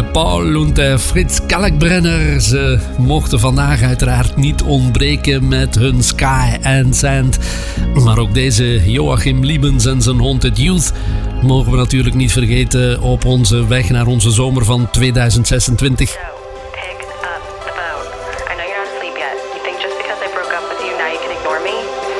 Paul en Frits Kalkbrenner. Ze mochten vandaag uiteraard niet ontbreken met hun Sky and Sand. Maar ook deze Joachim Liebens en zijn Haunted Youth mogen we natuurlijk niet vergeten op onze weg naar onze zomer van 2026.